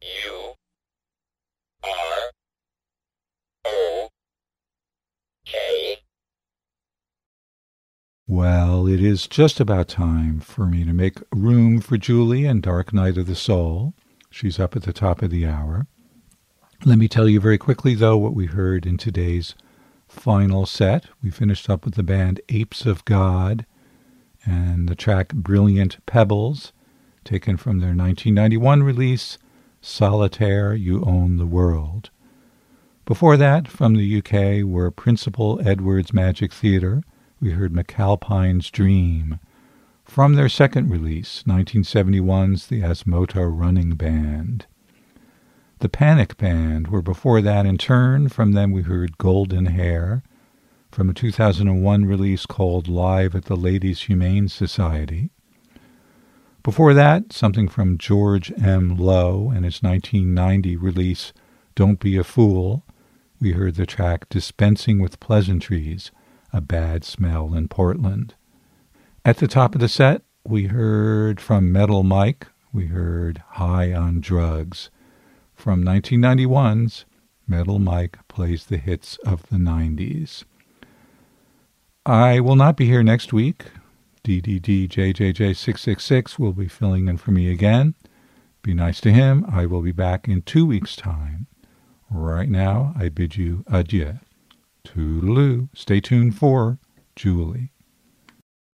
U R O K. Well, it is just about time for me to make room for Julie and Dark Night of the Soul. She's up at the top of the hour. Let me tell you very quickly, though, what we heard in today's final set. We finished up with the band Apes of God and the track Brilliant Pebbles, taken from their 1991 release, Solitaire, You Own the World. Before that, from the UK, were Principal Edwards Magic Theatre. We heard McAlpine's Dream. From their second release, 1971's The Asmoto Running Band. The Panic Band were before that in turn. From them we heard Golden Hair, from a 2001 release called Live at the Ladies Humane Society. Before that, something from George M. Lowe and his 1990 release Don't Be a Fool. We heard the track Dispensing with Pleasantries, A Bad Smell in Portland. At the top of the set, we heard from Metal Mike, we heard High on Drugs. From 1991's Metal Mike Plays the Hits of the 90s. I will not be here next week. DDDJJJ666 will be filling in for me again. Be nice to him. I will be back in 2 weeks' time. Right now, I bid you adieu. Toodaloo. Stay tuned for Julie.